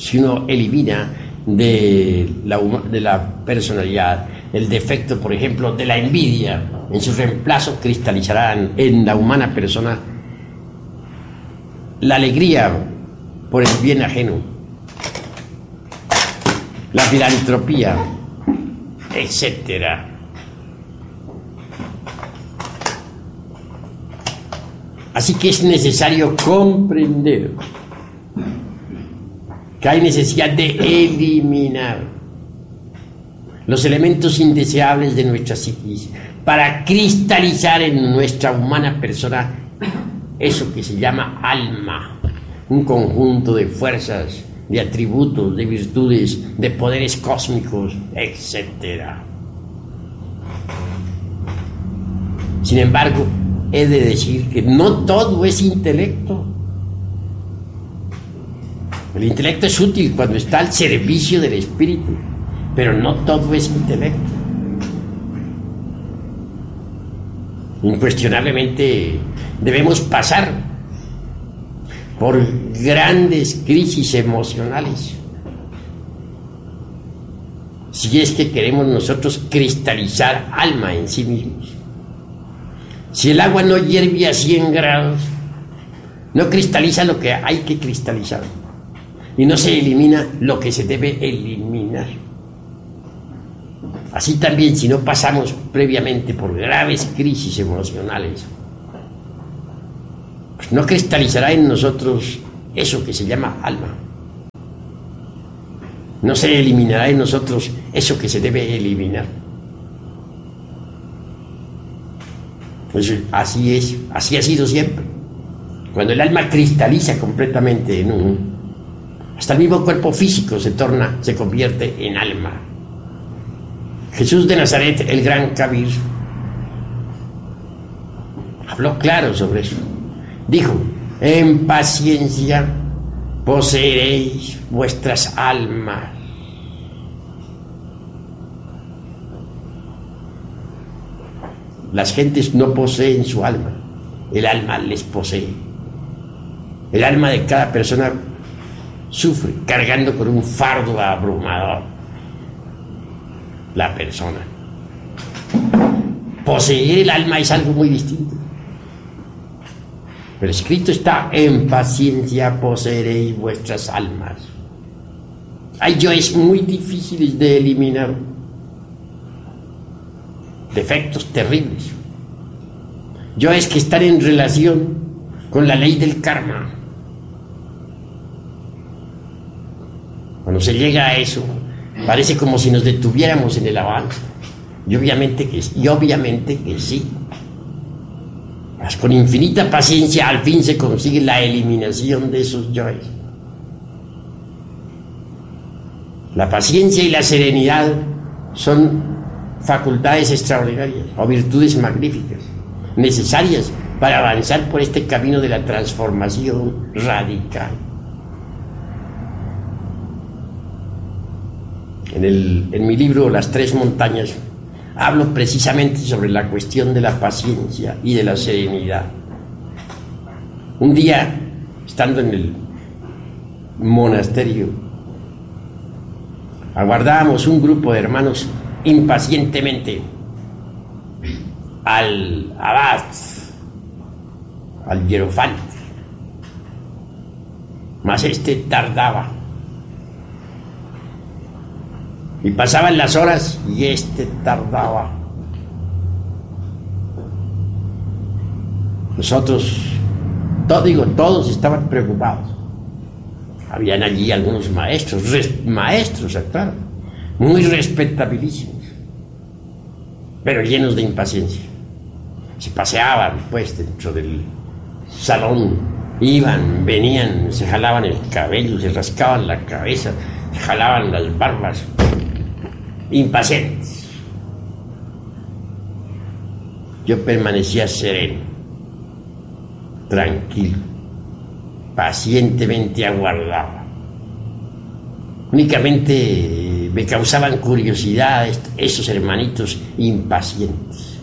si uno elimina de la personalidad el defecto, por ejemplo, de la envidia, en su reemplazo cristalizará en la humana persona la alegría por el bien ajeno, la filantropía, etcétera. Así que es necesario comprender que hay necesidad de eliminar los elementos indeseables de nuestra psiquis para cristalizar en nuestra humana persona eso que se llama alma, un conjunto de fuerzas, de atributos, de virtudes, de poderes cósmicos, etc. Sin embargo, he de decir que no todo es intelecto. El intelecto es útil cuando está al servicio del espíritu, pero no todo es intelecto. Incuestionablemente debemos pasar por grandes crisis emocionales si es que queremos nosotros cristalizar alma en sí mismos. Si el agua no hierve a 100 grados, no cristaliza lo que hay que cristalizar y no se elimina lo que se debe eliminar. Así también, si no pasamos previamente por graves crisis emocionales, pues no cristalizará en nosotros eso que se llama alma. No se eliminará en nosotros eso que se debe eliminar. Pues así es, así ha sido siempre. Cuando el alma cristaliza completamente en uno, hasta el mismo cuerpo físico se convierte en alma. Jesús de Nazaret, el gran Kabir, habló claro sobre eso. Dijo: en paciencia poseeréis vuestras almas. Las gentes no poseen su alma, el alma les posee. El alma de cada persona sufre cargando con un fardo abrumador la persona. Poseer el alma es algo muy distinto. Pero escrito está: en paciencia poseeréis vuestras almas. Hay yoes muy difíciles de eliminar, defectos terribles, yoes que están en relación con la ley del karma. Cuando se llega a eso, parece como si nos detuviéramos en el avance. Y obviamente que sí. Mas con infinita paciencia al fin se consigue la eliminación de esos yoes. La paciencia y la serenidad son facultades extraordinarias o virtudes magníficas, necesarias para avanzar por este camino de la transformación radical. En mi libro Las Tres Montañas hablo precisamente sobre la cuestión de la paciencia y de la serenidad. Un día, estando en el monasterio, aguardábamos un grupo de hermanos impacientemente al abad, al hierofante, mas este tardaba. Y pasaban las horas y este tardaba. Nosotros, todos estaban preocupados. Habían allí algunos maestros, claro, muy respetabilísimos, pero llenos de impaciencia. Se paseaban, pues, dentro del salón, iban, venían, se jalaban el cabello, se rascaban la cabeza, se jalaban las barbas. Impacientes. Yo permanecía sereno, tranquilo, pacientemente aguardaba. Únicamente me causaban curiosidad esos hermanitos impacientes.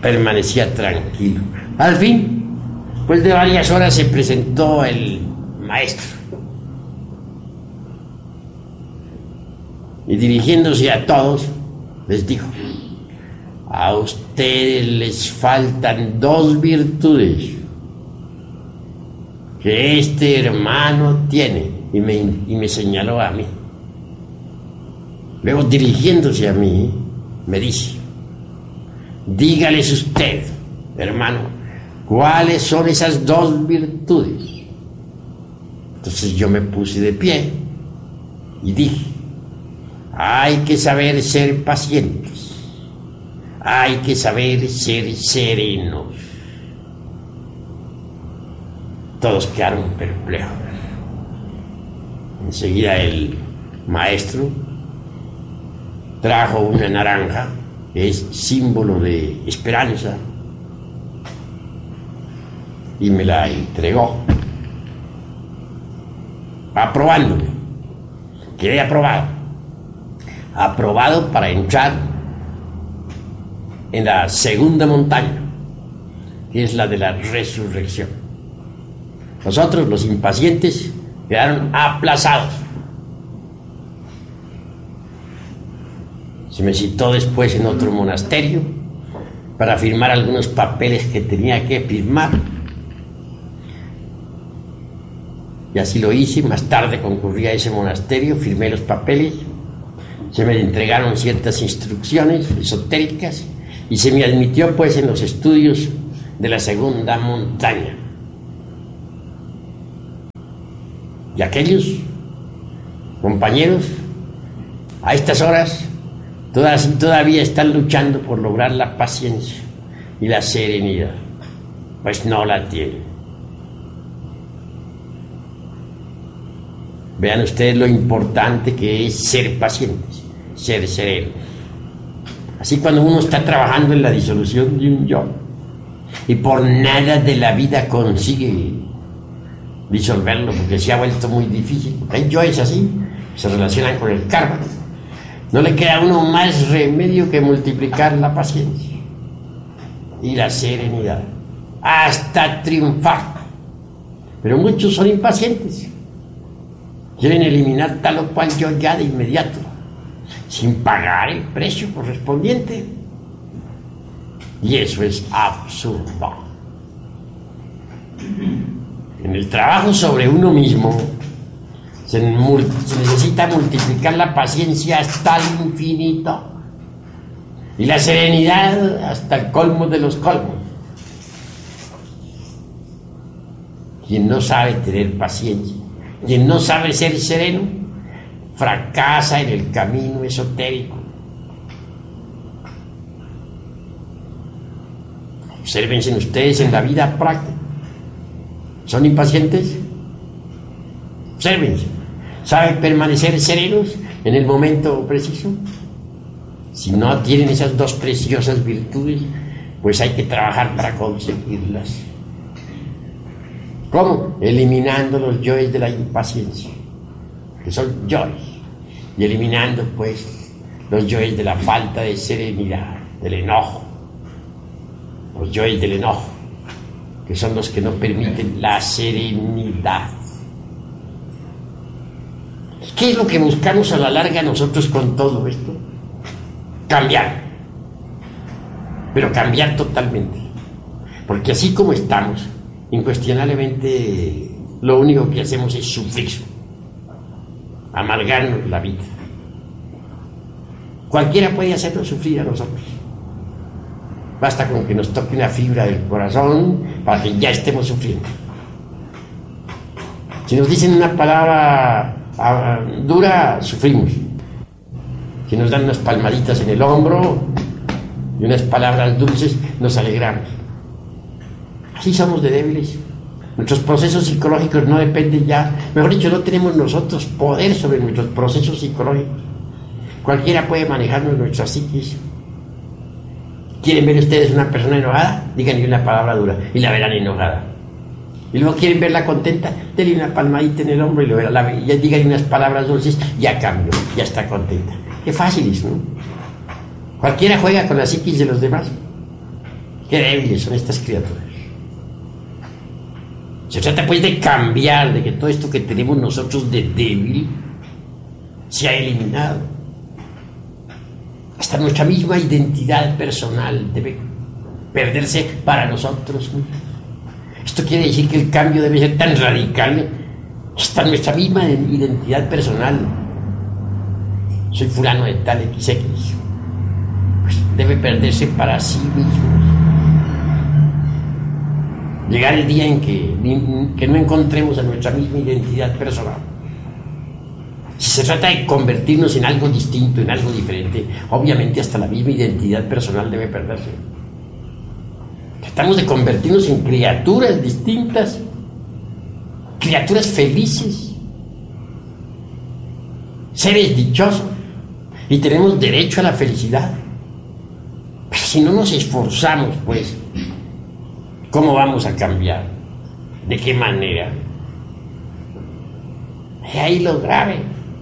Permanecía tranquilo. Al fin, después de varias horas, se presentó el maestro. Y dirigiéndose a todos, les dijo: a ustedes les faltan dos virtudes que este hermano tiene. Y me señaló a mí. Luego, dirigiéndose a mí, me dice: dígales usted, hermano, ¿cuáles son esas dos virtudes? Entonces yo me puse de pie y dije: hay que saber ser pacientes, hay que saber ser serenos. Todos quedaron perplejos. Enseguida el maestro trajo una naranja, que es símbolo de esperanza, y me la entregó, aprobándome. Quedé aprobado para entrar en la segunda montaña, que es la de la resurrección. Nosotros, los impacientes, quedaron aplazados. Se me citó después en otro monasterio para firmar algunos papeles que tenía que firmar. Y así lo hice. Más tarde concurrí a ese monasterio, firmé los papeles, se me entregaron ciertas instrucciones esotéricas y se me admitió pues en los estudios de la segunda montaña. Y aquellos compañeros a estas horas todavía están luchando por lograr la paciencia y la serenidad, pues no la tienen. Vean ustedes lo importante que es ser pacientes, ser serenos. Así, cuando uno está trabajando en la disolución de un yo y por nada de la vida consigue disolverlo porque se ha vuelto muy difícil, hay yoes así, se relacionan con el karma, no le queda a uno más remedio que multiplicar la paciencia y la serenidad hasta triunfar. Pero muchos son impacientes, quieren eliminar tal o cual yo ya de inmediato, sin pagar el precio correspondiente, y eso es absurdo. En el trabajo sobre uno mismo se necesita multiplicar la paciencia hasta el infinito y la serenidad hasta el colmo de los colmos. Quien no sabe tener paciencia, quien no sabe ser sereno, fracasa en el camino esotérico. Obsérvense ustedes en la vida práctica. ¿Son impacientes? Obsérvense. ¿Saben permanecer serenos en el momento preciso? Si no tienen esas dos preciosas virtudes, pues hay que trabajar para conseguirlas. ¿Cómo? Eliminando los yoes de la impaciencia, que son yoes, y eliminando pues los yoes de la falta de serenidad, del enojo, los yoes del enojo, que son los que no permiten la serenidad. ¿Qué es lo que buscamos a la larga nosotros con todo esto? Cambiar, pero cambiar totalmente, porque así como estamos, incuestionablemente lo único que hacemos es sufrir, amargarnos la vida. Cualquiera puede hacernos sufrir a nosotros. Basta con que nos toque una fibra del corazón para que ya estemos sufriendo. Si nos dicen una palabra dura, sufrimos. Si nos dan unas palmaditas en el hombro y unas palabras dulces, nos alegramos. Así somos de débiles. Nuestros procesos psicológicos no dependen ya, mejor dicho, no tenemos nosotros poder sobre nuestros procesos psicológicos. Cualquiera puede manejarnos nuestra psiquis. ¿Quieren ver ustedes una persona enojada? Díganle una palabra dura y la verán enojada. Y luego quieren verla contenta, denle una palmadita en el hombro y lo verán, y díganle unas palabras dulces, ya cambió, ya está contenta. Qué fácil es, ¿no? Cualquiera juega con la psiquis de los demás. Qué débiles son estas criaturas. Se trata pues de cambiar, de que todo esto que tenemos nosotros de débil se ha eliminado. Hasta nuestra misma identidad personal debe perderse para nosotros mismos. Esto quiere decir que el cambio debe ser tan radical, hasta nuestra misma identidad personal. Soy fulano de tal XX, pues debe perderse para sí mismo. Llegar el día en que no encontremos a nuestra misma identidad personal. Si se trata de convertirnos en algo distinto, en algo diferente, obviamente hasta la misma identidad personal debe perderse. Tratamos de convertirnos en criaturas distintas, criaturas felices, seres dichosos, y tenemos derecho a la felicidad. Pero si no nos esforzamos, pues, ¿cómo vamos a cambiar? ¿De qué manera? Y ahí lo grave.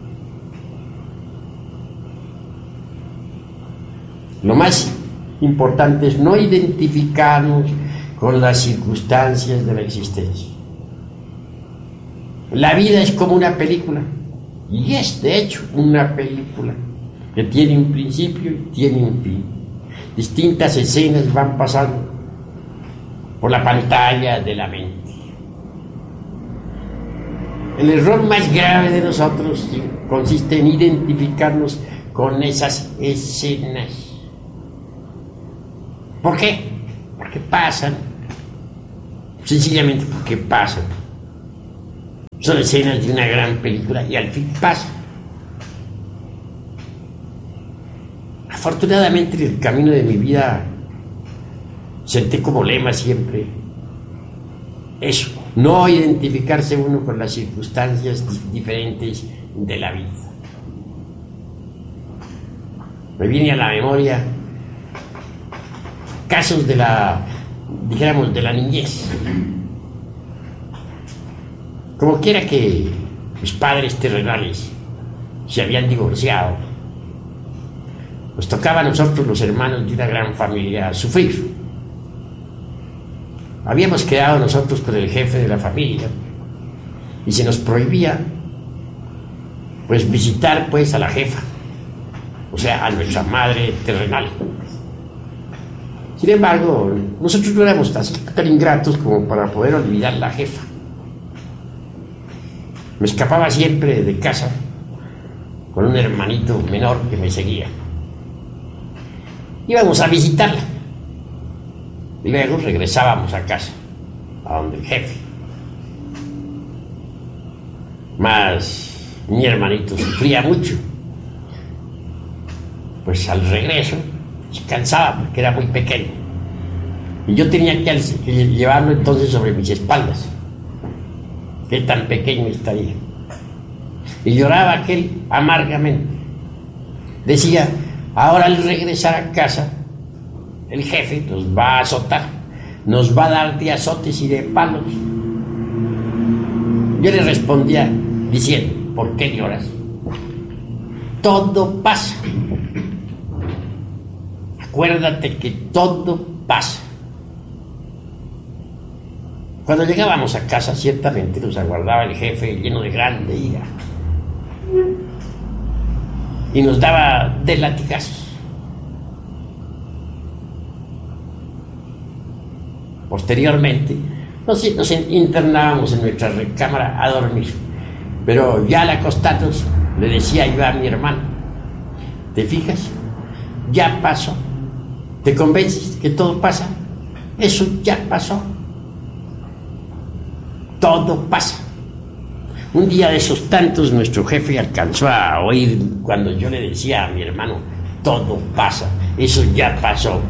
Lo más importante es no identificarnos con las circunstancias de la existencia. La vida es como una película, y es de hecho una película que tiene un principio y tiene un fin. Distintas escenas van pasando por la pantalla de la mente. El error más grave de nosotros consiste en identificarnos con esas escenas. ¿Por qué? Porque pasan. Sencillamente porque pasan. Son escenas de una gran película y al fin pasan. Afortunadamente en el camino de mi vida senté como lema siempre eso, no identificarse uno con las circunstancias diferentes de la vida. Me viene a la memoria casos de la niñez. Como quiera que mis padres terrenales se habían divorciado, nos tocaba a nosotros, los hermanos de una gran familia, sufrir. Habíamos quedado nosotros con el jefe de la familia y se nos prohibía pues visitar pues a la jefa, o sea, a nuestra madre terrenal. Sin embargo, nosotros no éramos tan ingratos como para poder olvidar la jefa. Me escapaba siempre de casa con un hermanito menor que me seguía. Íbamos a visitarla y luego regresábamos a casa, a donde el jefe. Mas mi hermanito sufría mucho, pues al regreso se cansaba porque era muy pequeño y yo tenía que llevarlo entonces sobre mis espaldas. Qué tan pequeño estaría. Y lloraba aquel amargamente. Decía, ahora al regresar a casa el jefe nos va a azotar, nos va a dar de azotes y de palos. Yo le respondía diciendo, ¿por qué lloras? Todo pasa. Acuérdate que todo pasa. Cuando llegábamos a casa, ciertamente nos aguardaba el jefe lleno de grande ira y nos daba de latigazos. Posteriormente nos internábamos en nuestra recámara a dormir, pero ya al acostarnos le decía yo a mi hermano, ¿te fijas? Ya pasó. ¿Te convences que todo pasa? Eso ya pasó. Todo pasa. Un día de esos tantos nuestro jefe alcanzó a oír cuando yo le decía a mi hermano, todo pasa, eso ya pasó.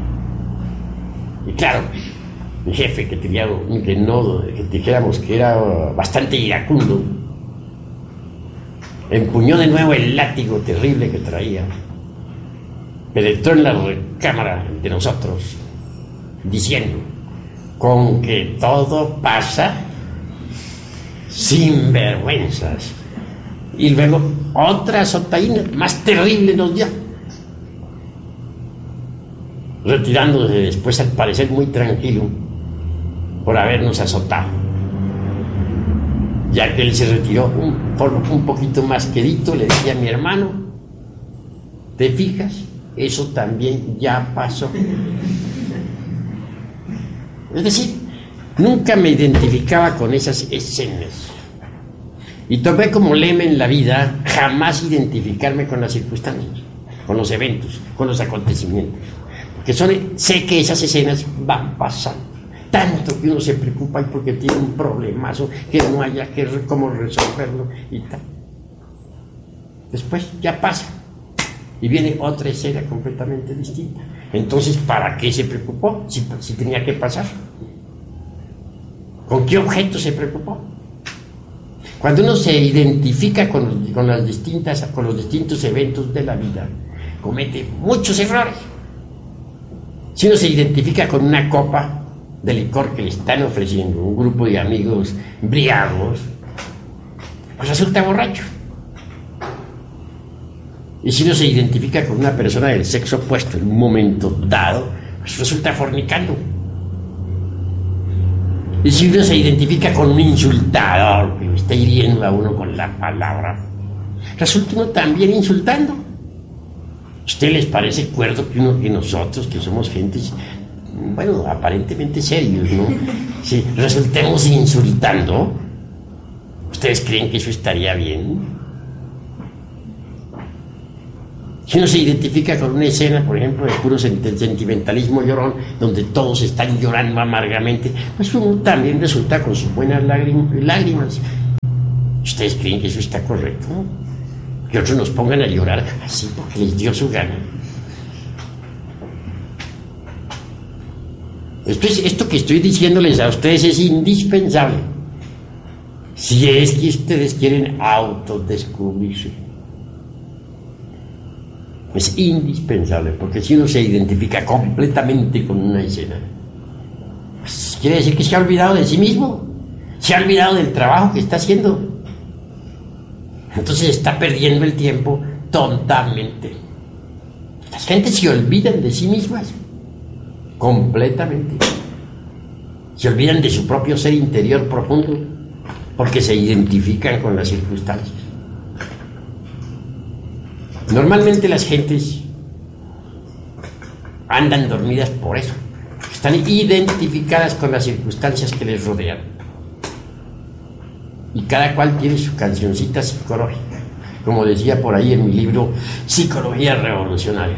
Y claro, mi jefe, que tenía un renodo, que dijéramos que era bastante iracundo, empuñó de nuevo el látigo terrible que traía, penetró en la recámara de nosotros, diciendo, con que todo pasa, sin vergüenzas. Y luego otra azotaína más terrible nos dio, retirándose después al parecer muy tranquilo por habernos azotado. Ya que él se retiró un poquito más quedito, le dije a mi hermano, ¿te fijas? Eso también ya pasó. Es decir, nunca me identificaba con esas escenas. Y tomé como lema en la vida jamás identificarme con las circunstancias, con los eventos, con los acontecimientos. Porque sé que esas escenas van pasando. Tanto que uno se preocupa porque tiene un problemazo que no haya cómo resolverlo y tal. Después ya pasa y viene otra escena completamente distinta. Entonces, ¿para qué se preocupó si tenía que pasar? ¿Con qué objeto se preocupó? Cuando uno se identifica con los distintos eventos de la vida, comete muchos errores. Si uno se identifica con una copa de licor que le están ofreciendo un grupo de amigos briagos, pues resulta borracho. Y si uno se identifica con una persona del sexo opuesto en un momento dado, pues resulta fornicando. Y si uno se identifica con un insultador que lo está hiriendo a uno con la palabra, resulta uno también insultando. ¿A ustedes les parece cuerdo que nosotros, que somos gentes, bueno, aparentemente serios, ¿no? Si resultemos insultando, ¿ustedes creen que eso estaría bien? Si uno se identifica con una escena, por ejemplo, de puro sentimentalismo llorón, donde todos están llorando amargamente, pues uno también resulta con sus buenas lágrimas. ¿Ustedes creen que eso está correcto? Que otros nos pongan a llorar así porque les dio su gana. Esto que estoy diciéndoles a ustedes es indispensable si es que ustedes quieren autodescubrirse. Es indispensable, porque si uno se identifica completamente con una escena, pues quiere decir que se ha olvidado de sí mismo, se ha olvidado del trabajo que está haciendo. Entonces está perdiendo el tiempo tontamente. Las gentes se olvidan de sí mismas completamente. Se olvidan de su propio ser interior profundo porque se identifican con las circunstancias. Normalmente las gentes andan dormidas por eso. Están identificadas con las circunstancias que les rodean. Y cada cual tiene su cancioncita psicológica, como decía por ahí en mi libro Psicología Revolucionaria.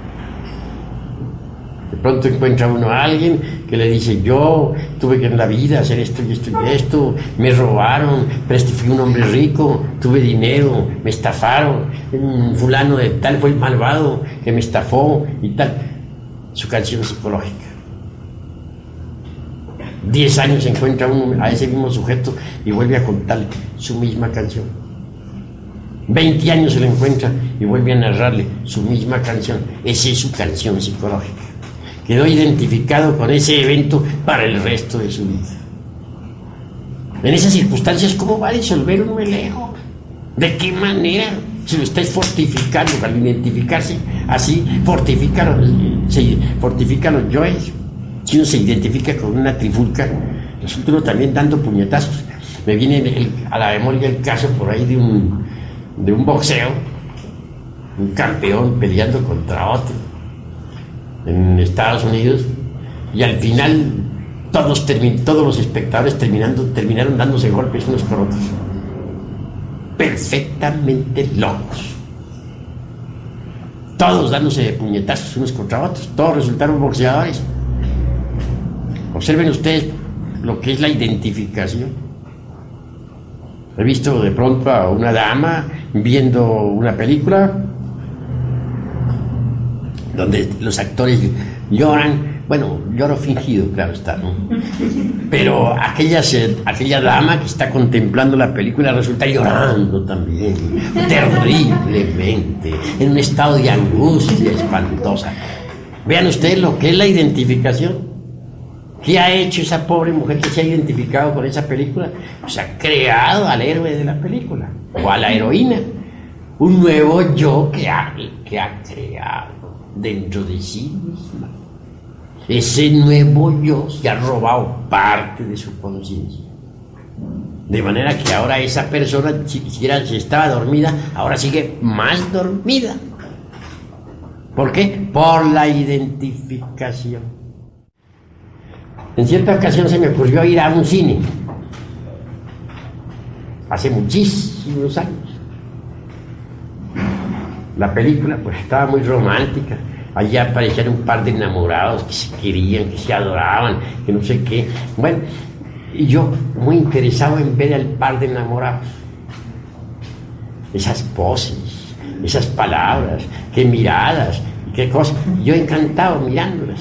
De pronto encuentra uno a alguien que le dice: yo tuve que en la vida hacer esto y esto y esto, me robaron, pero fui un hombre rico, tuve dinero, me estafaron, fulano de tal fue el malvado que me estafó y tal. Su canción psicológica. 10 años encuentra uno a ese mismo sujeto y vuelve a contarle su misma canción. 20 años se lo encuentra y vuelve a narrarle su misma canción. Esa es su canción psicológica. Quedó identificado con ese evento para el resto de su vida. En esas circunstancias, ¿cómo va a disolver un melejo? ¿De qué manera? Si lo estáis fortificando, al identificarse así, fortifica los yoes. Si uno se identifica con una trifulca, resulta uno también dando puñetazos. Me viene a la memoria el caso por ahí de un boxeo, un campeón peleando contra otro en Estados Unidos, y al final todos los espectadores terminaron dándose golpes unos con otros, perfectamente locos, todos dándose de puñetazos unos contra otros, todos resultaron boxeadores. Observen ustedes lo que es la identificación. He visto de pronto a una dama viendo una película donde los actores lloran, bueno, lloro fingido, claro está, ¿no? Pero aquella dama que está contemplando la película resulta llorando también, terriblemente, en un estado de angustia espantosa. Vean ustedes lo que es la identificación. ¿Qué ha hecho esa pobre mujer que se ha identificado con esa película? Pues ha creado al héroe de la película, o a la heroína, un nuevo yo que ha creado dentro de sí misma. Ese nuevo yo se ha robado parte de su conciencia. De manera que ahora esa persona, si estaba dormida, ahora sigue más dormida. ¿Por qué? Por la identificación. En cierta ocasión se me ocurrió ir a un cine, hace muchísimos años. La película pues estaba muy romántica. Allí aparecían un par de enamorados que se querían, que se adoraban, que no sé qué. Bueno, y yo muy interesado en ver al par de enamorados. Esas poses, esas palabras, qué miradas, qué cosas. Yo encantado mirándolas.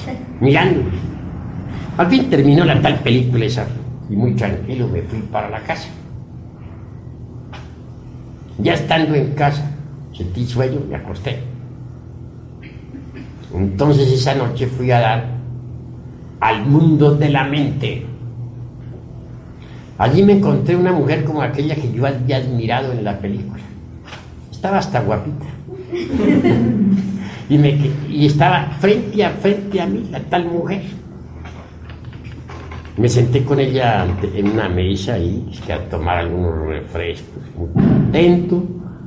Al fin terminó la tal película esa y muy tranquilo me fui para la casa. Ya estando en casa, sentí sueño, me acosté. Entonces esa noche fui a dar al mundo de la mente. Allí me encontré una mujer como aquella que yo había admirado en la película. Estaba hasta guapita. Y estaba frente a mí, la tal mujer. Me senté con ella en una mesa ahí, a tomar algunos refrescos, muy contento.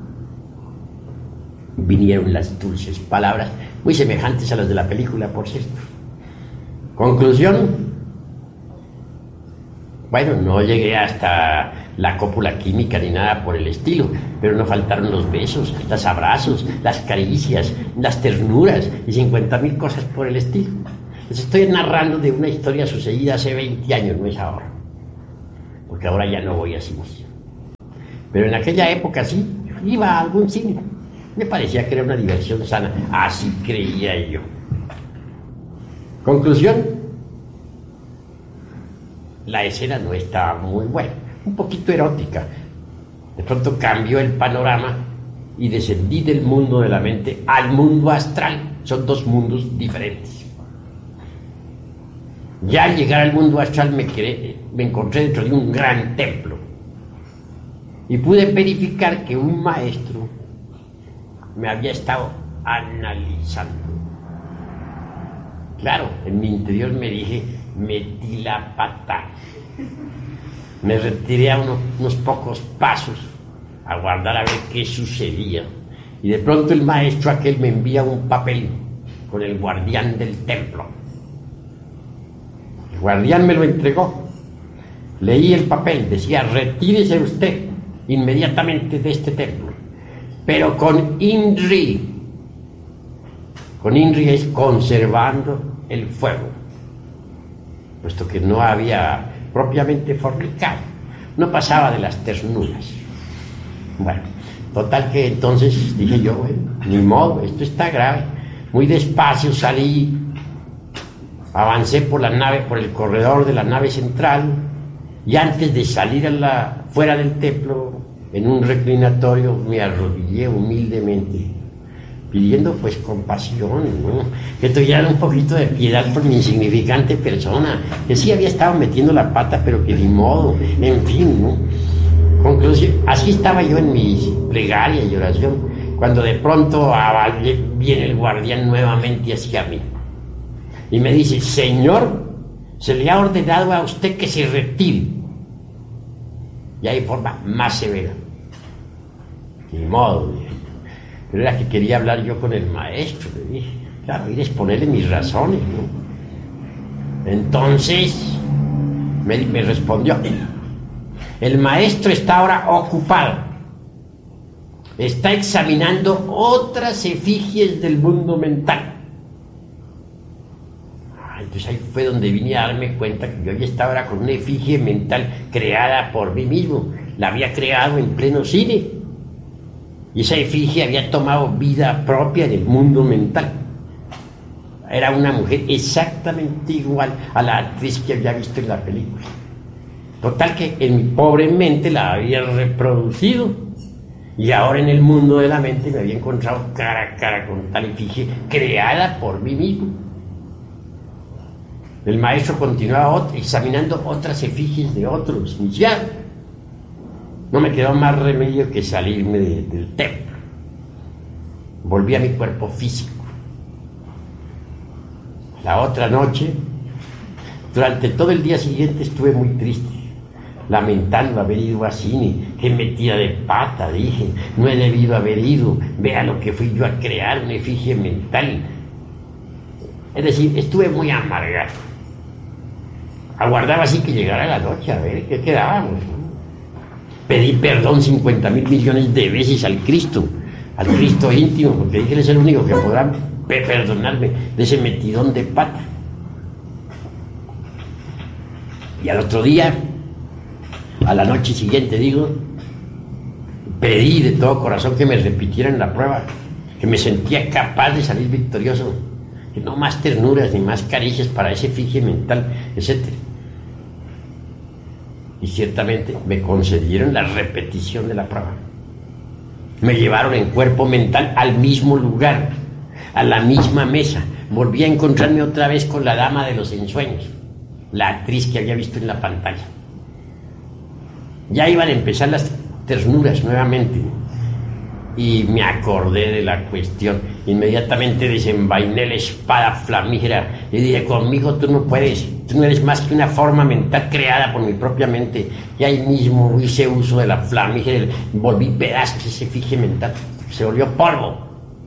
Vinieron las dulces palabras, muy semejantes a las de la película, por cierto. Conclusión. Bueno, no llegué hasta la cópula química ni nada por el estilo, pero no faltaron los besos, los abrazos, las caricias, las ternuras y 50.000 cosas por el estilo. Les estoy narrando de una historia sucedida hace 20 años, no es ahora, porque ahora ya no voy así. Pero en aquella época sí, iba a algún cine. Me parecía que era una diversión sana, así creía yo. Conclusión, la escena no estaba muy buena, un poquito erótica. De pronto cambió el panorama y descendí del mundo de la mente al mundo astral. Son dos mundos diferentes. Ya al llegar al mundo astral me encontré dentro de un gran templo y pude verificar que un maestro me había estado analizando. Claro, en mi interior me dije, metí la pata. Me retiré a unos pocos pasos a guardar a ver qué sucedía. Y de pronto el maestro aquel me envía un papel con el guardián del templo. El guardián me lo entregó. Leí el papel, decía, retírese usted inmediatamente de este templo, pero con INRI. Con INRI es conservando el fuego, puesto que no había propiamente fornicado, no pasaba de las ternuras. Bueno, total que entonces dije yo, bueno, ni modo, esto está grave. Muy despacio salí, avancé por la nave, por el corredor de la nave central, y antes de salir fuera del templo, en un reclinatorio, me arrodillé humildemente, pidiendo pues compasión, ¿no? Que tuvieran un poquito de piedad por mi insignificante persona, que sí había estado metiendo la pata, pero que ni modo, en fin, ¿no? Conclusión, así estaba yo en mi plegaria y oración, cuando de pronto viene el guardián nuevamente hacia mí y me dice, señor, se le ha ordenado a usted que se retire. Ya de forma más severa. Ni modo, dije. Pero era que quería hablar yo con el maestro, le dije. Claro, ir a exponerle mis razones, ¿no? Entonces me respondió, el maestro está ahora ocupado, está examinando otras efigies del mundo mental. Entonces ahí fue donde vine a darme cuenta que yo ya estaba ahora con una efigie mental creada por mí mismo. La había creado en pleno cine. Y esa efigie había tomado vida propia en el mundo mental. Era una mujer exactamente igual a la actriz que había visto en la película. Total que en mi pobre mente la había reproducido. Y ahora en el mundo de la mente me había encontrado cara a cara con tal efigie creada por mí mismo. El maestro continuaba examinando otras efigies de otros. Y ya no me quedó más remedio que salirme del templo. Volví a mi cuerpo físico. La otra noche, durante todo el día siguiente estuve muy triste, lamentando haber ido a cine. Qué metida de pata, dije, no he debido haber ido. Vea lo que fui yo a crear, una efigie mental. Es decir, estuve muy amargado. Aguardaba así que llegara la noche a ver qué quedábamos. Pedí perdón 50.000 millones de veces al Cristo íntimo, porque dije, él es el único que podrá perdonarme de ese metidón de pata. Y al otro día, a la noche siguiente, digo, pedí de todo corazón que me repitieran la prueba, que me sentía capaz de salir victorioso, que no más ternuras ni más caricias para ese efigie mental, etc. Y ciertamente me concedieron la repetición de la prueba. Me llevaron en cuerpo mental al mismo lugar, a la misma mesa. Volví a encontrarme otra vez con la dama de los ensueños, la actriz que había visto en la pantalla. Ya iban a empezar las ternuras nuevamente y me acordé de la cuestión. Inmediatamente desenvainé la espada flamígera y dije, conmigo tú no puedes, tú no eres más que una forma mental creada por mi propia mente. Y ahí mismo hice uso de la flamígera, volví pedazos ese efigie mental, se volvió polvo.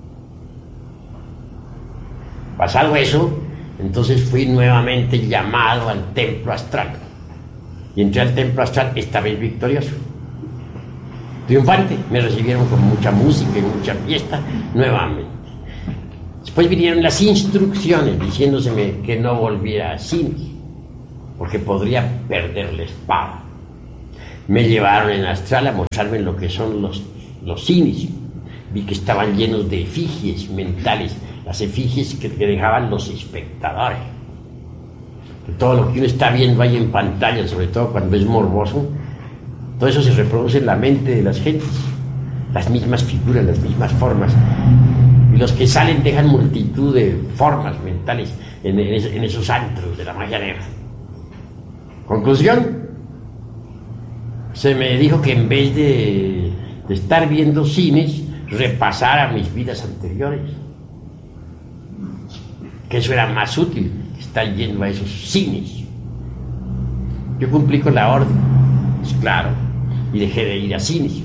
Pasado eso, entonces fui nuevamente llamado al templo astral. Y entré al templo astral, esta vez victorioso. Triunfante, me recibieron con mucha música y mucha fiesta nuevamente. Después vinieron las instrucciones diciéndoseme que no volviera a cine, porque podría perder la espada. Me llevaron en astral a mostrarme lo que son los cines. Vi que estaban llenos de efigies mentales, las efigies que dejaban los espectadores. Que todo lo que uno está viendo ahí en pantalla, sobre todo cuando es morboso, todo eso se reproduce en la mente de las gentes, las mismas figuras, las mismas formas. Y los que salen dejan multitud de formas mentales en esos antros de la magia negra. Conclusión, se me dijo que en vez de estar viendo cines, repasara mis vidas anteriores. Que eso era más útil que estar yendo a esos cines. Yo cumplí con la orden, pues claro, y dejé de ir a cines.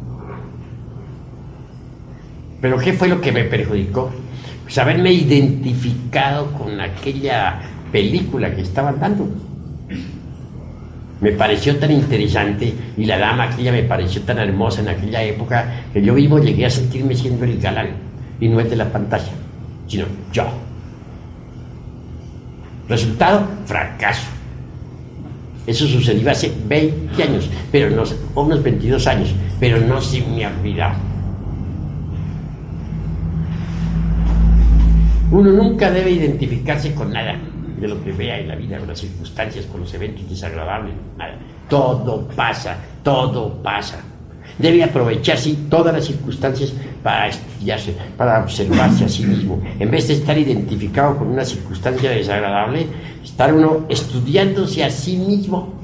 Pero ¿qué fue lo que me perjudicó? Pues haberme identificado con aquella película que estaban dando. Me pareció tan interesante y la dama aquella me pareció tan hermosa en aquella época que yo mismo llegué a sentirme siendo el galán, y no el de la pantalla, sino yo. Resultado, fracaso. Eso sucedió hace 20 años, pero no, o unos 22 años, pero no se me ha olvidado. Uno nunca debe identificarse con nada de lo que vea en la vida, con las circunstancias, con los eventos desagradables, nada. Todo pasa, todo pasa. Debe aprovechar, sí, todas las circunstancias para estudiarse, para observarse a sí mismo. En vez de estar identificado con una circunstancia desagradable, estar uno estudiándose a sí mismo.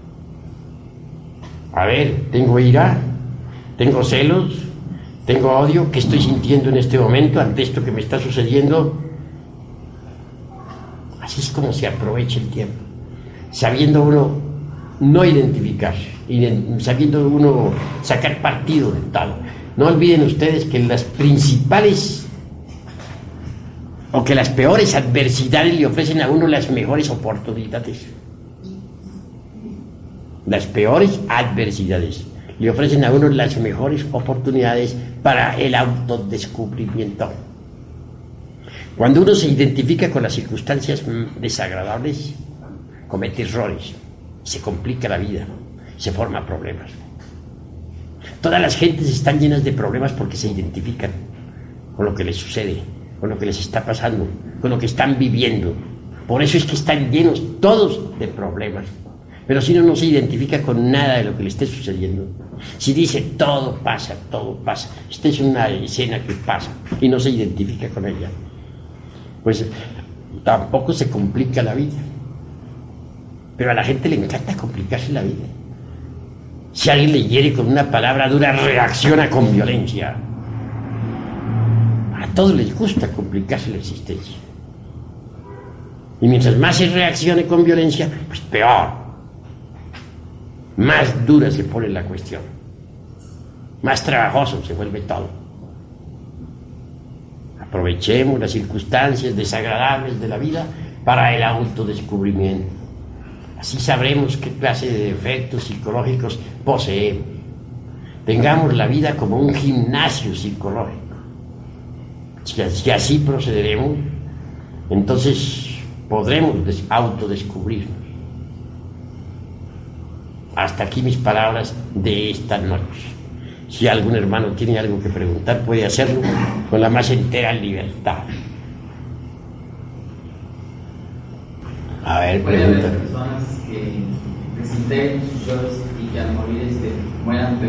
A ver, tengo ira, tengo celos, tengo odio, ¿qué estoy sintiendo en este momento ante esto que me está sucediendo? Así es como se aprovecha el tiempo, sabiendo uno no identificarse, sabiendo uno sacar partido de todo. No olviden ustedes que las principales o que las peores adversidades le ofrecen a uno las mejores oportunidades. Las peores adversidades le ofrecen a uno las mejores oportunidades para el autodescubrimiento. Cuando uno se identifica con las circunstancias desagradables, comete errores, se complica la vida, se forman problemas. Todas las gentes están llenas de problemas porque se identifican con lo que les sucede, con lo que les está pasando, con lo que están viviendo. Por eso es que están llenos todos de problemas. Pero si uno no se identifica con nada de lo que le esté sucediendo, si dice todo pasa, esta es una escena que pasa y no se identifica con ella, pues tampoco se complica la vida. Pero a la gente le encanta complicarse la vida. Si alguien le hiere con una palabra dura, reacciona con violencia. A todos les gusta complicarse la existencia. Y mientras más se reaccione con violencia, pues peor. más dura se pone la cuestión, más trabajoso se vuelve todo. Aprovechemos las circunstancias desagradables de la vida para el autodescubrimiento. Así sabremos qué clase de defectos psicológicos poseemos. Tengamos la vida como un gimnasio psicológico. Si así procederemos, entonces podremos autodescubrirnos. Hasta aquí mis palabras de esta noche. Si algún hermano tiene algo que preguntar, puede hacerlo con la más entera libertad. A ver, puede pregunta. haber personas que desintegren sus yoes y que al morir mueran,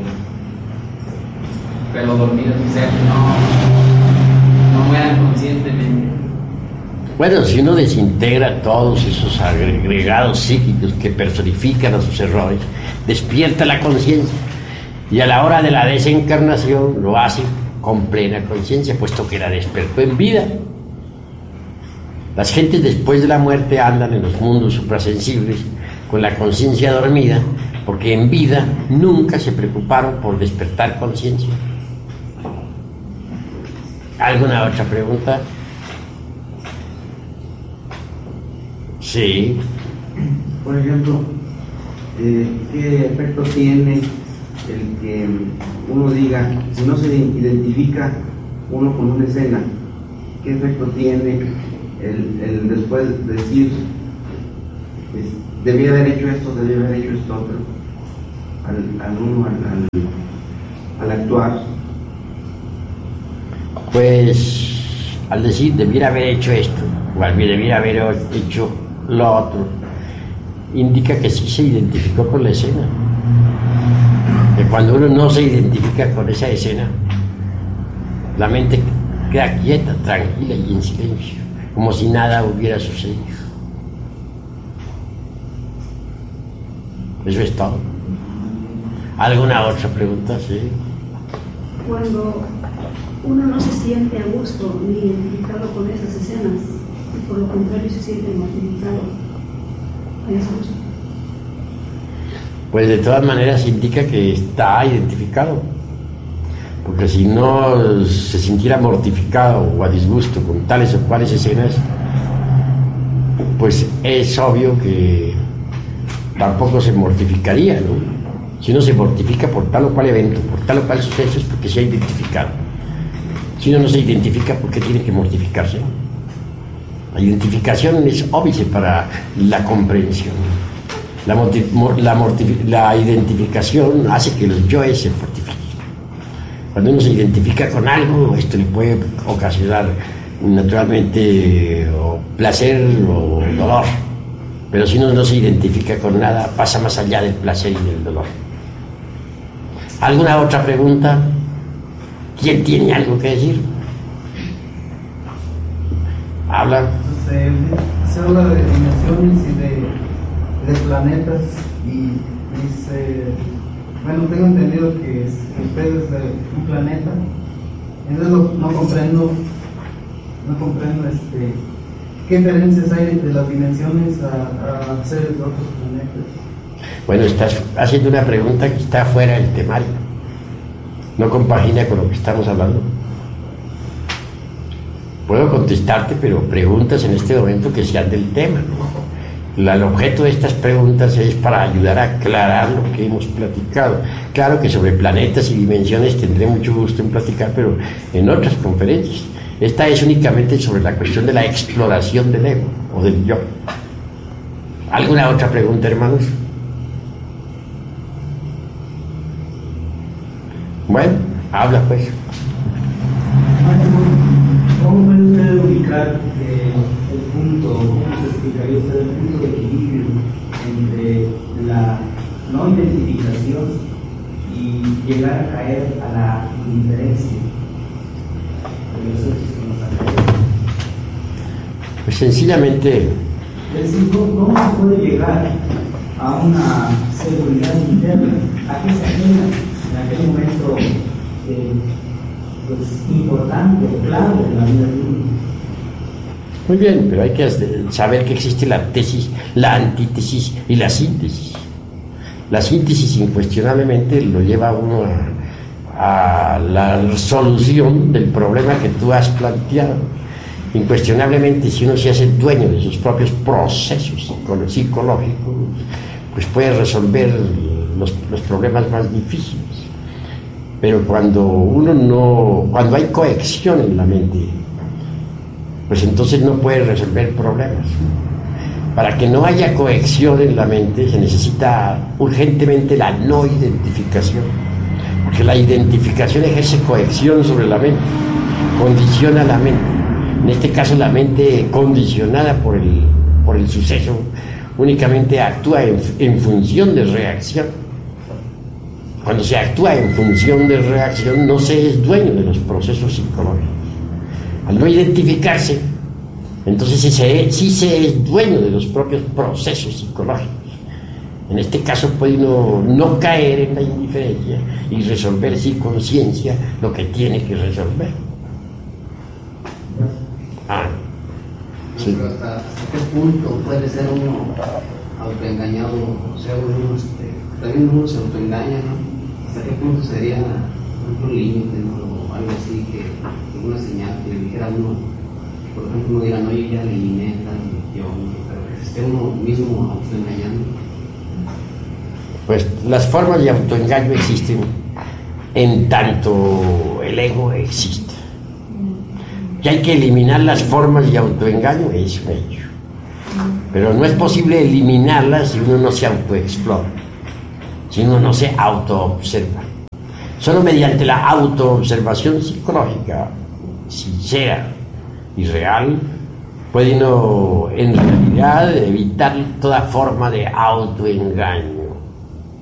pero dormidos, o sea, no mueran conscientemente. Bueno, si uno desintegra todos esos agregados psíquicos que personifican a sus errores, despierta la conciencia y a la hora de la desencarnación lo hace con plena conciencia, puesto que la despertó en vida. Las gentes después de la muerte andan en los mundos suprasensibles con la conciencia dormida, porque en vida nunca se preocuparon por despertar conciencia. ¿Alguna otra pregunta? Sí. Por ejemplo, ¿qué efecto tiene el que uno diga, si no se identifica uno con una escena, qué efecto tiene el después decir, debía haber hecho esto otro, al actuar? Pues al decir debiera haber hecho esto o debiera haber hecho lo otro, indica que sí se identificó con la escena. Que cuando uno no se identifica con esa escena, la mente queda quieta, tranquila y en silencio, como si nada hubiera sucedido. Eso es todo. ¿Alguna otra pregunta? Sí. Cuando uno no se siente a gusto ni identificado con esas escenas, y por lo contrario se siente mortificado, ¿es justo? Pues de todas maneras indica que está identificado, porque si no se sintiera mortificado o a disgusto con tales o cuales escenas, pues es obvio que tampoco se mortificaría, ¿no? Si uno se mortifica por tal o cual evento, por tal o cual suceso, es porque se ha identificado. Si uno no se identifica, ¿por qué tiene que mortificarse? La identificación es óbice para la comprensión. La identificación hace que los yoes se fortifiquen. Cuando uno se identifica con algo, esto le puede ocasionar naturalmente o placer o dolor. Pero si uno no se identifica con nada, pasa más allá del placer y del dolor. ¿Alguna otra pregunta? ¿Quién tiene algo que decir? Habla. Se habla de dimensiones y de planetas y dice, bueno, tengo entendido que usted es de un planeta, entonces no comprendo qué diferencias hay entre las dimensiones a seres de otros planetas. Bueno, estás haciendo una pregunta que está fuera del temario, no compagina con lo que estamos hablando. Puedo contestarte, pero preguntas en este momento que sean del tema, ¿no? El objeto de estas preguntas es para ayudar a aclarar lo que hemos platicado. Claro que sobre planetas y dimensiones tendré mucho gusto en platicar, pero en otras conferencias. Esta es únicamente sobre la cuestión de la exploración del ego o del yo. ¿Alguna otra pregunta, hermanos? Bueno, habla pues. ¿Cómo puede usted ubicar el punto, cómo se explicaría usted el punto de equilibrio entre la no identificación y llegar a caer a la indiferencia de los hechos que nos atraen? Pues sencillamente... Es decir, ¿cómo se puede llegar a una seguridad interna? ¿A qué se genera en aquel momento pues, importante, clave en la vida de uno? Muy bien, pero hay que saber que existe la tesis, la antítesis y la síntesis. La síntesis incuestionablemente lo lleva a uno a la solución del problema que tú has planteado. Incuestionablemente, si uno se hace dueño de sus propios procesos psicológicos, pues puede resolver los problemas más difíciles. Pero cuando hay cohesión en la mente, pues entonces no puede resolver problemas. Para que no haya cohesión en la mente se necesita urgentemente la no identificación, porque la identificación ejerce cohesión sobre la mente, condiciona la mente. En este caso la mente condicionada por el suceso únicamente actúa en función de reacción. Cuando se actúa en función de reacción no se es dueño de los procesos psicológicos. Al no identificarse, entonces sí se es dueño de los propios procesos psicológicos. En este caso puede uno no caer en la indiferencia y resolver sin conciencia lo que tiene que resolver. Sí. Pero ¿hasta qué punto puede ser uno autoengañado? O sea, también uno se autoengaña, ¿no? ¿Hasta qué punto sería un límite, ¿no? O algo así, que una señal que le dijera a uno, por ejemplo, uno diga, no, yo ya eliminé tal religión, pero que se esté uno mismo autoengañando. Pues las formas de autoengaño existen en tanto el ego existe. Y hay que eliminar las formas de autoengaño, es un hecho. Pero no es posible eliminarlas si uno no se autoexplora, si uno no se autoobserva. Solo mediante la autoobservación psicológica, sincera y real, puede uno en realidad evitar toda forma de autoengaño.